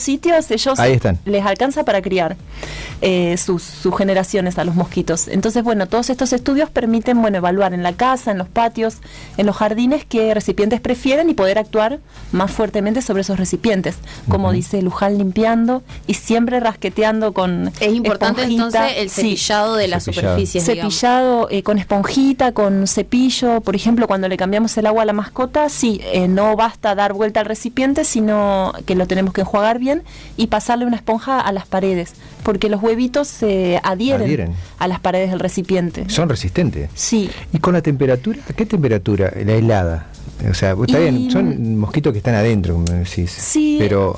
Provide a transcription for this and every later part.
sitios ellos les alcanza para criar sus generaciones a los mosquitos. Entonces, bueno, todos estos estudios permiten, bueno, evaluar en la casa, en los patios, en los jardines qué recipientes prefieren y poder actuar más fuertemente sobre esos recipientes, como dice Luján, limpiando y siempre rasqueteando con es importante esponjita. Entonces el cepillado de las superficies, cepillado con esponjita, con cepillo. Por ejemplo, cuando le cambiamos el agua a la mascota, no basta dar vuelta al recipiente, sino que lo tenemos que enjuagar bien y pasarle una esponja a las paredes, porque los huevitos se adhieren a las paredes del recipiente. Son resistentes. Sí. ¿Y con la temperatura? ¿A qué temperatura? La helada. O sea, está bien, son mosquitos que están adentro, como decís. Sí. Pero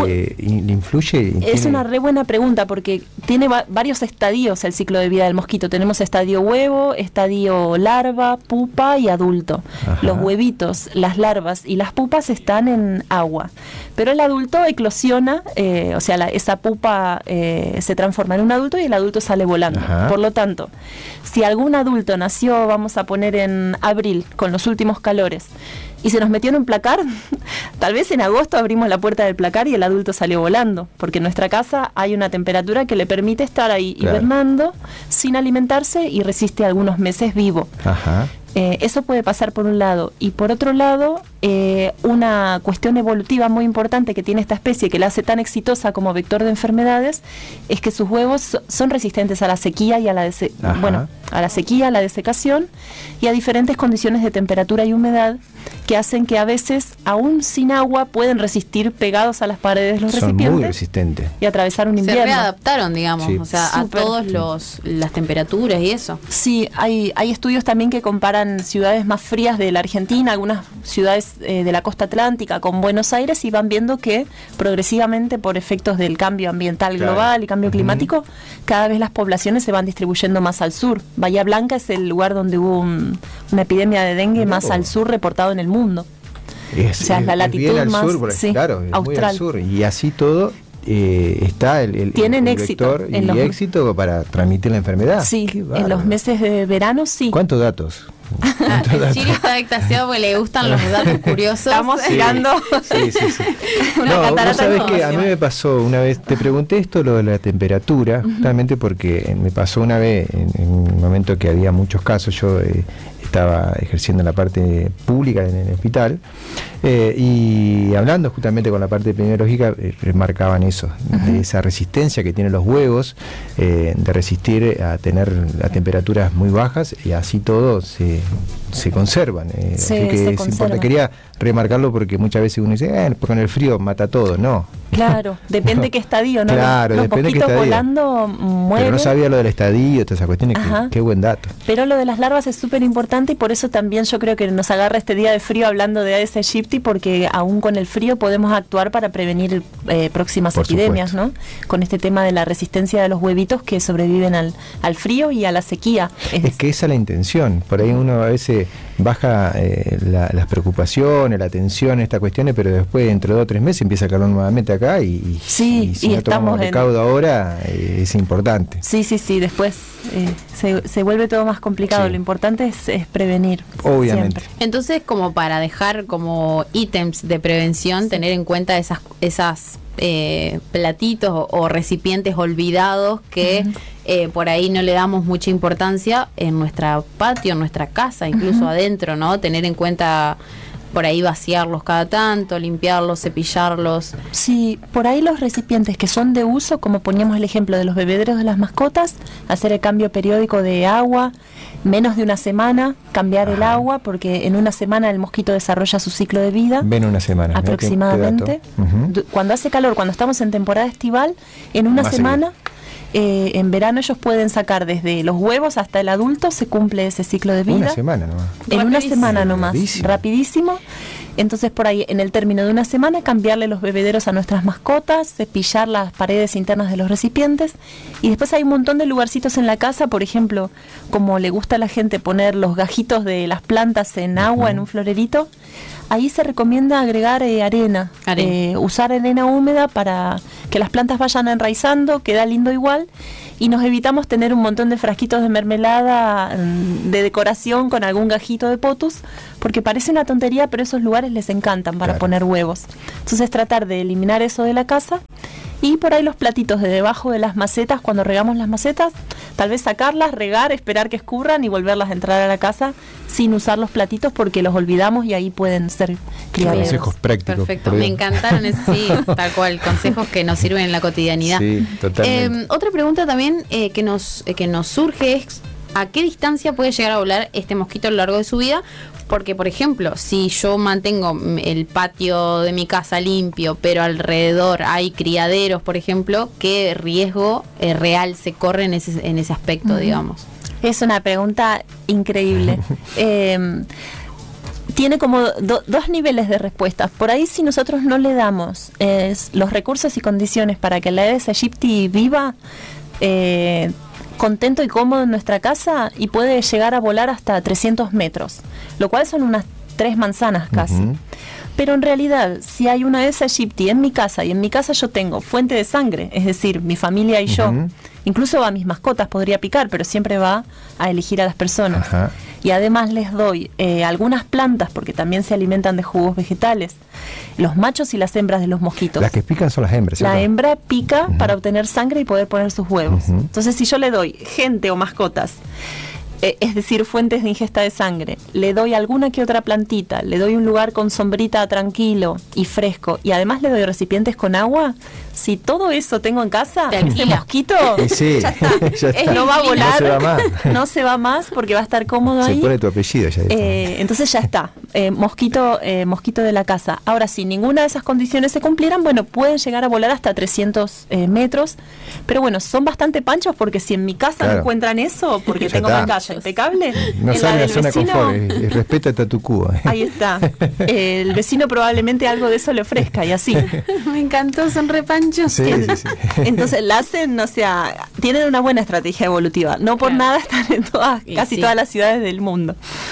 ¿influye? Es una re buena pregunta, porque tiene varios estadios el ciclo de vida del mosquito. Tenemos estadio huevo, estadio larva, pupa y adulto. Ajá. Los huevitos, las larvas y las pupas están en agua, pero el adulto eclosiona, esa pupa se transforma en un adulto y el adulto sale volando. Ajá. Por lo tanto, si algún adulto nació, vamos a poner en abril, con los últimos calores, y se nos metió en un placar, tal vez en agosto abrimos la puerta del placar y el adulto salió volando, porque en nuestra casa hay una temperatura que le permite estar ahí hibernando, sin alimentarse, y resiste algunos meses vivo. Ajá. Eso puede pasar por un lado. Y por otro lado, una cuestión evolutiva muy importante que tiene esta especie, que la hace tan exitosa como vector de enfermedades, es que sus huevos son resistentes a la sequía y a la sequía, a la desecación y a diferentes condiciones de temperatura y humedad, que hacen que a veces, aún sin agua, pueden resistir pegados a las paredes de los recipientes. Son muy resistentes. Y atravesar un invierno. Se readaptaron, digamos, a todos las temperaturas y eso. Sí, hay estudios también que comparan ciudades más frías de la Argentina, algunas ciudades de la costa atlántica con Buenos Aires, y van viendo que progresivamente, por efectos del cambio ambiental global y cambio climático, cada vez las poblaciones se van distribuyendo más al sur. Bahía Blanca es el lugar donde hubo una epidemia de dengue más al sur reportado en el mundo. Es la latitud más sur, claro, austral. Muy al sur, y así todo está tienen éxito éxito para transmitir la enfermedad. Sí, en los meses de verano sí. ¿Cuántos datos? El Chiri está extasiado porque le gustan los datos curiosos. Estamos girando. Sí. No, vos sabés que a mí me pasó una vez, te pregunté esto, lo de la temperatura, justamente porque me pasó una vez, en un momento que había muchos casos, yo estaba ejerciendo en la parte pública en el hospital, y hablando justamente con la parte epidemiológica, remarcaban eso, de esa resistencia que tienen los huevos, de resistir a tener a temperaturas muy bajas, y así todo se conservan. Así que es importante. Quería remarcarlo porque muchas veces uno dice, con el frío mata todo. No. Claro, depende qué estadio, ¿no? Claro, los depende qué mosquitos estadio. volando mueren. Pero no sabía lo del estadio, todas esas cuestiones. Qué buen dato. Pero lo de las larvas es súper importante, y por eso también yo creo que nos agarra este día de frío hablando de Aedes aegypti, porque aún con el frío podemos actuar para prevenir próximas epidemias, ¿no? Con este tema de la resistencia de los huevitos que sobreviven al frío y a la sequía. Es que esa es la intención. Por ahí uno a veces baja las preocupaciones, la tensión, estas cuestiones, pero después dentro de 2 o 3 meses empieza a caer nuevamente acá, y si no tomamos recaudo ahora, es importante. Sí, después se vuelve todo más complicado. Lo importante es prevenir. Obviamente. Siempre. Entonces, como para dejar como ítems de prevención, tener en cuenta esas platitos o recipientes olvidados que por ahí no le damos mucha importancia en nuestro patio, en nuestra casa, incluso adentro, ¿no? Tener en cuenta por ahí vaciarlos cada tanto, limpiarlos, cepillarlos. Sí, por ahí los recipientes que son de uso, como poníamos el ejemplo de los bebederos de las mascotas, hacer el cambio periódico de agua, menos de una semana, cambiar el agua, porque en una semana el mosquito desarrolla su ciclo de vida. Ven una semana. Aproximadamente. Cuando hace calor, cuando estamos en temporada estival, en una semana... en verano ellos pueden sacar desde los huevos hasta el adulto, se cumple ese ciclo de vida. Una semana nomás. En una semana nomás, rapidísimo. Entonces, por ahí, en el término de una semana, cambiarle los bebederos a nuestras mascotas, cepillar las paredes internas de los recipientes. Y después hay un montón de lugarcitos en la casa, por ejemplo, como le gusta a la gente poner los gajitos de las plantas en agua, en un florerito. Ahí se recomienda agregar arena. Usar arena húmeda para que las plantas vayan enraizando, queda lindo igual, y nos evitamos tener un montón de frasquitos de mermelada de decoración con algún gajito de potus, porque parece una tontería, pero esos lugares les encantan para poner huevos. Entonces tratar de eliminar eso de la casa Y por ahí los platitos de debajo de las macetas, cuando regamos las macetas, tal vez sacarlas, regar, esperar que escurran y volverlas a entrar a la casa sin usar los platitos porque los olvidamos y ahí pueden ser criaderos. Consejos prácticos. Perfecto, me encantaron, sí, tal cual, consejos que nos sirven en la cotidianidad. Sí, totalmente. Otra pregunta también que nos surge es ¿a qué distancia puede llegar a volar este mosquito a lo largo de su vida? Porque, por ejemplo, si yo mantengo el patio de mi casa limpio, pero alrededor hay criaderos, por ejemplo, ¿qué riesgo real se corre en ese aspecto, digamos? Es una pregunta increíble. Tiene como dos niveles de respuestas. Por ahí, si nosotros no le damos los recursos y condiciones para que la Aedes aegypti viva contento y cómodo en nuestra casa, y puede llegar a volar hasta 300 metros, lo cual son unas 3 manzanas casi. Pero en realidad, si hay una Aedes aegypti en mi casa, y en mi casa yo tengo fuente de sangre, es decir, mi familia y yo, incluso a mis mascotas podría picar, pero siempre va a elegir a las personas. Y además les doy algunas plantas, porque también se alimentan de jugos vegetales, los machos y las hembras de los mosquitos. Las que pican son las hembras, ¿cierto? La hembra pica para obtener sangre y poder poner sus huevos. Entonces, si yo le doy gente o mascotas, es decir, fuentes de ingesta de sangre, le doy alguna que otra plantita, le doy un lugar con sombrita tranquilo y fresco, y además le doy recipientes con agua, si todo eso tengo en casa, ese mosquito ya está. No va a volar, no se va más, no se va más porque va a estar cómodo ahí. Se pone tu apellido ya. Entonces ya está, mosquito de la casa. Ahora, si ninguna de esas condiciones se cumplieran, bueno, pueden llegar a volar hasta 300 metros, pero bueno, son bastante panchos porque si en mi casa no encuentran eso, porque tengo una casa impecable, no en sale la a del zona vecino, confort, respétate a tu cubo. Ahí está. El vecino probablemente algo de eso le ofrezca y así. Me encantó, son repanchos. Sí. Entonces la hacen, o sea, tienen una buena estrategia evolutiva. No por nada están en casi todas las ciudades del mundo.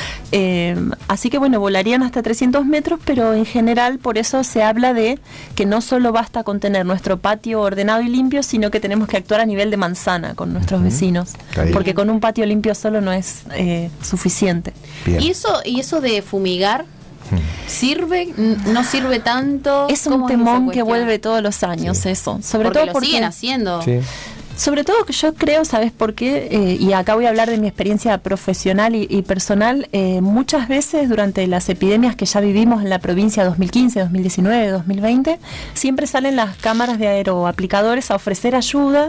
Así que bueno, volarían hasta 300 metros, pero en general por eso se habla de que no solo basta con tener nuestro patio ordenado y limpio, sino que tenemos que actuar a nivel de manzana con nuestros vecinos, porque con un patio limpio solo no es suficiente. Bien. ¿Y eso de fumigar sirve? ¿No sirve tanto? Es un temón que vuelve todos los años, eso. Sobre todo porque lo siguen haciendo. Sí. Sobre todo que yo creo, ¿sabes por qué? Y acá voy a hablar de mi experiencia profesional y personal. Muchas veces durante las epidemias que ya vivimos en la provincia 2015, 2019, 2020, siempre salen las cámaras de aeroaplicadores a ofrecer ayuda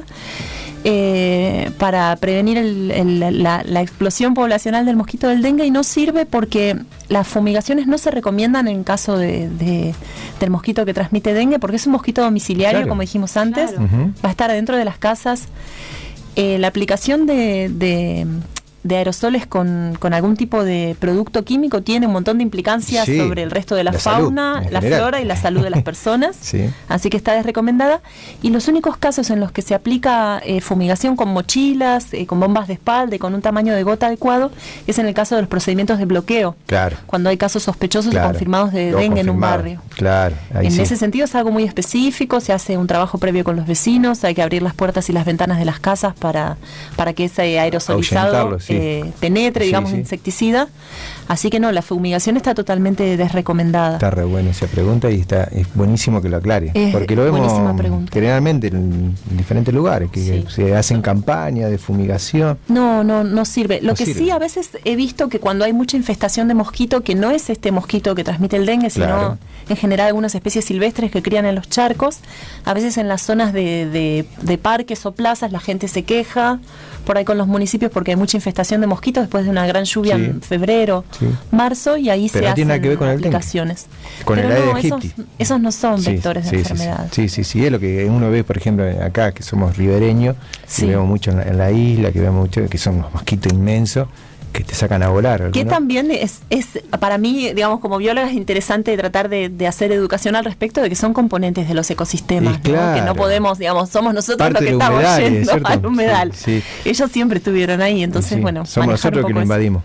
para prevenir la explosión poblacional del mosquito del dengue, y no sirve porque las fumigaciones no se recomiendan en caso del mosquito que transmite dengue, porque es un mosquito domiciliario, como dijimos antes, va a estar adentro de las casas. La aplicación de aerosoles con algún tipo de producto químico tiene un montón de implicancias sobre el resto de la fauna, la flora y la salud de las personas, así que está desrecomendada. Y los únicos casos en los que se aplica fumigación con mochilas, con bombas de espalda y con un tamaño de gota adecuado es en el caso de los procedimientos de bloqueo, cuando hay casos sospechosos o confirmados de dengue en un barrio. En ese sentido es algo muy específico, se hace un trabajo previo con los vecinos, hay que abrir las puertas y las ventanas de las casas para que ese aerosolizado penetre, digamos, insecticida. Así que no, la fumigación está totalmente desrecomendada. Está re buena esa pregunta y es buenísimo que lo aclare, porque lo vemos generalmente en diferentes lugares que se hacen campañas de fumigación. No sirve. Lo que sí, a veces he visto que cuando hay mucha infestación de mosquito, que no es este mosquito que transmite el dengue, sino en general algunas especies silvestres que crían en los charcos, a veces en las zonas de parques o plazas la gente se queja por ahí con los municipios porque hay mucha infestación de mosquitos después de una gran lluvia en febrero, marzo, y ahí se hacen aplicaciones. Con el Aedes aegypti. Esos no son vectores de enfermedad. Sí, es lo que uno ve, por ejemplo, acá que somos ribereños, que vemos mucho en la isla, que vemos mucho, que son unos mosquitos inmensos que te sacan a volar. Que también es para mí, digamos, como bióloga es interesante tratar de hacer educación al respecto de que son componentes de los ecosistemas, que no podemos, digamos, somos nosotros los que estamos yendo al humedal. Ellos siempre estuvieron ahí, entonces somos nosotros que lo invadimos.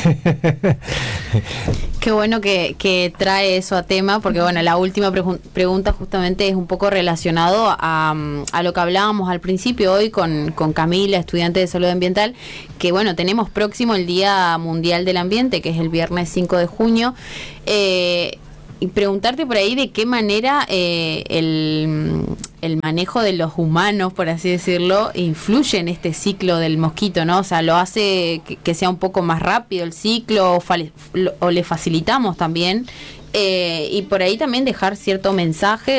Qué bueno que trae eso a tema, porque bueno, la última pregunta justamente es un poco relacionado a lo que hablábamos al principio hoy con Camila, estudiante de salud ambiental, que bueno, tenemos próximo el Día Mundial del Ambiente, que es el viernes 5 de junio. y preguntarte por ahí de qué manera el manejo de los humanos, por así decirlo, influye en este ciclo del mosquito, ¿no? O sea, lo hace que sea un poco más rápido el ciclo o le facilitamos también. Y por ahí también dejar cierto mensaje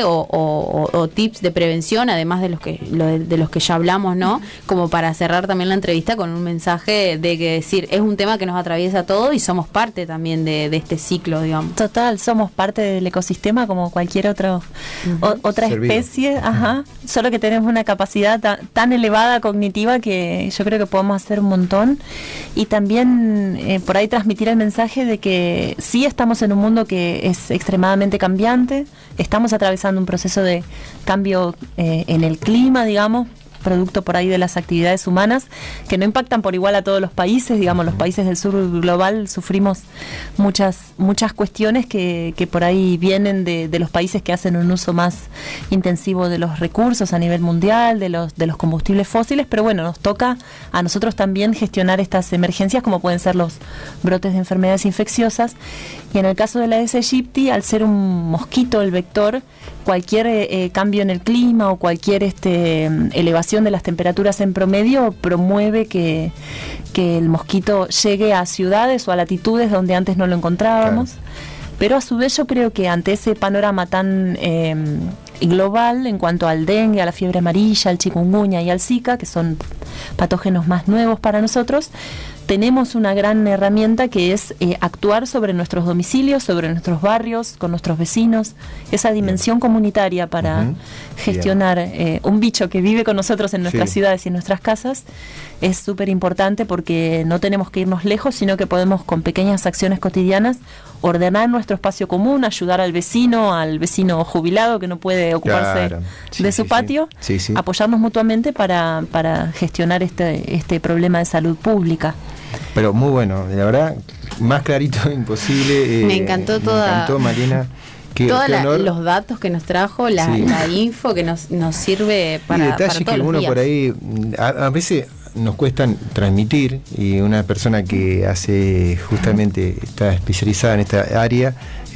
o tips de prevención, además de los que ya hablamos, ¿no? Como para cerrar también la entrevista con un mensaje de que decir, es un tema que nos atraviesa a todos y somos parte también de este ciclo, digamos. Total, somos parte del ecosistema como cualquier otra especie, solo que tenemos una capacidad tan elevada cognitiva que yo creo que podemos hacer un montón, y también por ahí transmitir el mensaje de que sí estamos en un mundo que es extremadamente cambiante, estamos atravesando un proceso de cambio en el clima, digamos, producto por ahí de las actividades humanas, que no impactan por igual a todos los países, digamos, los países del sur global sufrimos muchas cuestiones que por ahí vienen de los países que hacen un uso más intensivo de los recursos a nivel mundial, de los combustibles fósiles, pero bueno, nos toca a nosotros también gestionar estas emergencias, como pueden ser los brotes de enfermedades infecciosas, y en el caso de la Aedes aegypti, al ser un mosquito el vector, cualquier cambio en el clima o cualquier elevación de las temperaturas en promedio promueve que el mosquito llegue a ciudades o a latitudes donde antes no lo encontrábamos. Claro. Pero a su vez yo creo que ante ese panorama tan global en cuanto al dengue, a la fiebre amarilla, al chikungunya y al Zika, que son patógenos más nuevos para nosotros, tenemos una gran herramienta que es actuar sobre nuestros domicilios, sobre nuestros barrios, con nuestros vecinos, esa dimensión comunitaria para gestionar un bicho que vive con nosotros en nuestras ciudades y en nuestras casas. Es súper importante porque no tenemos que irnos lejos, sino que podemos con pequeñas acciones cotidianas ordenar nuestro espacio común, ayudar al vecino jubilado que no puede ocuparse de su patio, apoyarnos mutuamente para gestionar este problema de salud pública. Pero muy bueno, la verdad, más clarito imposible. Me encantó Mariana. Todos los datos que nos trajo, la info que nos sirve para, y detalles para todos que uno los días. Por ahí, a veces nos cuestan transmitir, y una persona que hace justamente está especializada en esta área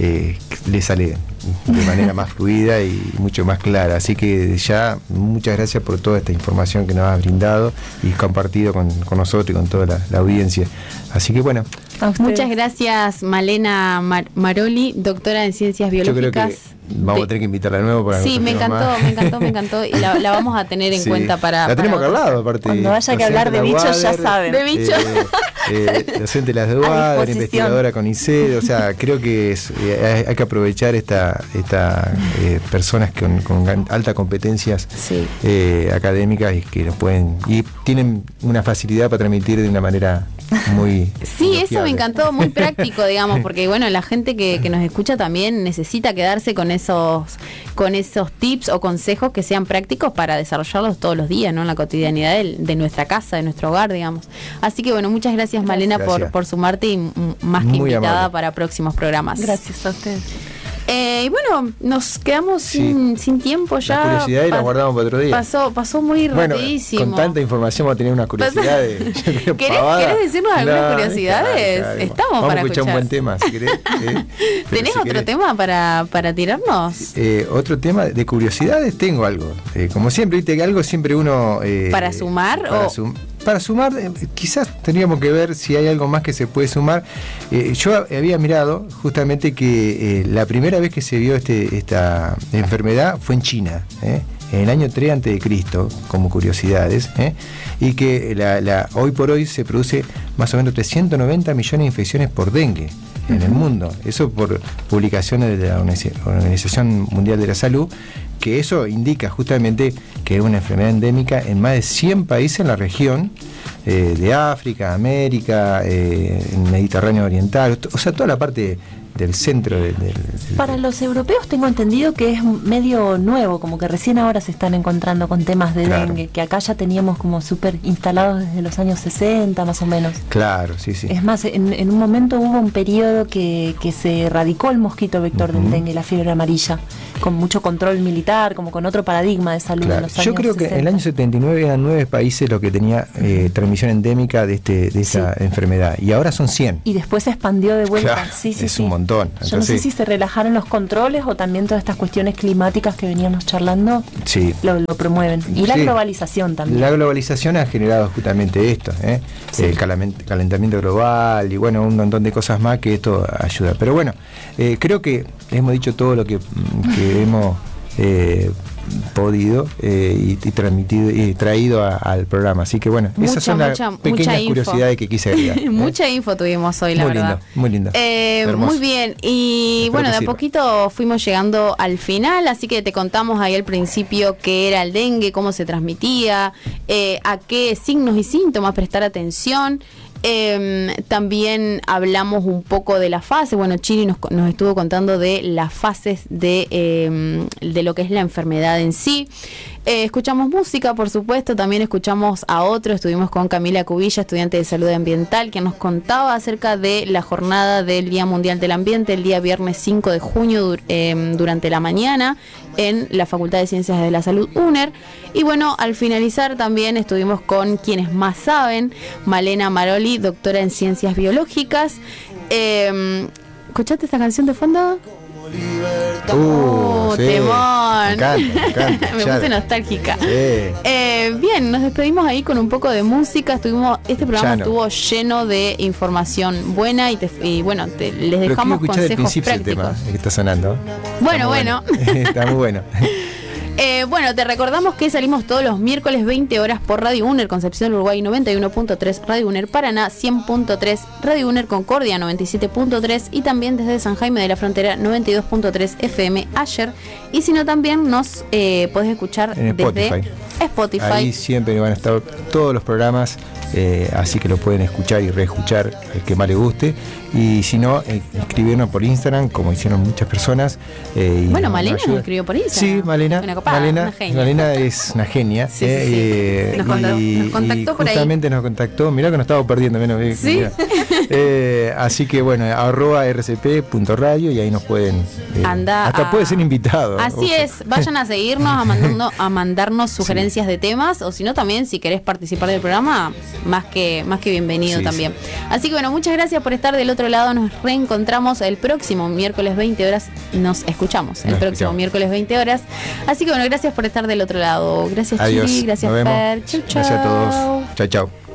le sale de manera más fluida y mucho más clara. Así que ya muchas gracias por toda esta información que nos has brindado y compartido con nosotros y con toda la audiencia. Así que bueno, muchas gracias, Malena Maroli, doctora en Ciencias Biológicas. Yo creo que vamos a tener que invitarla de nuevo para me encantó y la vamos a tener en cuenta para... La tenemos acá al lado, aparte. Cuando haya que hablar de bichos, ya saben. De bichos. Docente de las de UADER, investigadora con ICED, o sea, creo que hay que aprovechar estas personas con altas competencias académicas y que nos pueden, y tienen una facilidad para transmitir de una manera muy eso me encantó, muy práctico, digamos, porque bueno, la gente que nos escucha también necesita quedarse con esos tips o consejos que sean prácticos para desarrollarlos todos los días, ¿no? En la cotidianidad de nuestra casa, de nuestro hogar, digamos. Así que bueno, muchas gracias Malena por sumarte y más que muy invitada amable para próximos programas. Gracias a ustedes. Y bueno, nos quedamos sin tiempo ya. La curiosidad y la guardamos para otro día. Pasó muy rapidísimo. Con tanta información vamos a tener unas curiosidades. ¿Querés decirnos algunas curiosidades? Claro. Estamos vamos para a escuchar un buen tema, si querés. ¿Tenés otro tema para tirarnos? Otro tema de curiosidades, tengo algo. Como siempre, viste que algo siempre uno... ¿Para sumar? Para sumar, quizás tendríamos que ver si hay algo más que se puede sumar. Yo había mirado justamente que la primera vez que se vio esta enfermedad fue en China, en el año 3 a.C., como curiosidades, y que hoy por hoy se produce más o menos 390 millones de infecciones por dengue en el mundo. Eso por publicaciones de la Organización Mundial de la Salud, que eso indica justamente que es una enfermedad endémica en más de 100 países en la región de África, América, Mediterráneo Oriental, o sea, toda la parte del centro Para los europeos tengo entendido que es medio nuevo, como que recién ahora se están encontrando con temas de dengue, que acá ya teníamos como súper instalados desde los años 60 más o menos. Claro, sí. Es más, en un momento hubo un periodo que se erradicó el mosquito vector del dengue, la fiebre amarilla, con mucho control militar, como con otro paradigma de salud en los años 60. Yo creo que en el año 79 eran 9 países los que tenía transmisión endémica de esta enfermedad, y ahora son 100. Y después se expandió de vuelta. Claro, es un montón. montón. Entonces, yo no sé si se relajaron los controles o también todas estas cuestiones climáticas que veníamos charlando lo promueven. Y la globalización también. La globalización ha generado justamente esto, el calentamiento global y bueno, un montón de cosas más que esto ayuda. Pero bueno, creo que hemos dicho todo lo que hemos podido y transmitido y traído al programa, así que bueno, esas son las pequeñas curiosidades que quise agregar. Mucha info tuvimos hoy, la verdad. Muy lindo. Muy bien, y bueno, de a poquito fuimos llegando al final, así que te contamos ahí al principio qué era el dengue, cómo se transmitía, a qué signos y síntomas prestar atención. También hablamos un poco de la fase. Bueno, Chiri nos estuvo contando de las fases de lo que es la enfermedad en sí. Escuchamos música, por supuesto, también escuchamos a otros. Estuvimos con Camila Cubilla, estudiante de salud ambiental, que nos contaba acerca de la jornada del Día Mundial del Ambiente, el día viernes 5 de junio durante la mañana en la Facultad de Ciencias de la Salud UNER. Y bueno, al finalizar también estuvimos con quienes más saben, Malena Maroli, doctora en Ciencias Biológicas. ¿Escuchaste esta canción de fondo? Sí, temón. Me encanta. Me puse nostálgica. Sí. Bien, nos despedimos ahí con un poco de música. Este programa estuvo lleno de información buena y bueno, les dejamos consejos prácticos. El tema que está sonando. Bueno. Está muy bueno. Bueno, te recordamos que salimos todos los miércoles 20 horas por Radio UNER, Concepción Uruguay 91.3, Radio UNER Paraná 100.3, Radio UNER Concordia 97.3 y también desde San Jaime de la Frontera 92.3 FM ayer. Y si no, también nos podés escuchar en desde Spotify. Ahí siempre van a estar todos los programas, así que lo pueden escuchar y reescuchar el que más les guste. Y si no, escribirnos por Instagram, como hicieron muchas personas. Bueno, Malena nos escribió por Instagram. Sí, Malena. Malena es una genia. Sí. Nos contactó por ahí. Justamente nos contactó. Mirá que nos estamos perdiendo. ¿Sí? Así que bueno, @rcp.radio y ahí nos pueden... hasta puede ser invitado. Así es. Vayan a seguirnos, a mandarnos sugerencias de temas, o si no también, si querés participar del programa, más que bienvenido también. Así que bueno, muchas gracias por estar del otro lado. Nos reencontramos el próximo miércoles 20 horas. Nos escuchamos el próximo miércoles 20 horas. Así que bueno, gracias por estar del otro lado. Gracias, Chiri. Gracias, Fer. Chau. Gracias a todos. Chau.